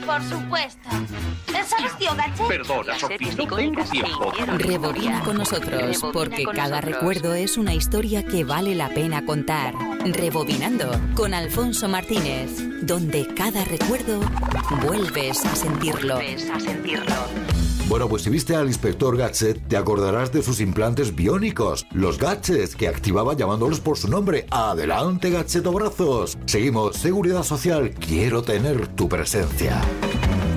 Por supuesto. ¿Sabes, tío Gadget? Perdona, Sofía, no tengo tiempo. Rebobina con nosotros, porque cada recuerdo es una historia que vale la pena contar. Rebobinando con Alfonso Martínez, donde cada recuerdo vuelves a sentirlo. Bueno, pues si viste al inspector Gadget, te acordarás de sus implantes biónicos, los gadgets que activaba llamándolos por su nombre. ¡Adelante, gadgetobrazos! Seguimos, Seguridad Social, quiero tener tu presencia.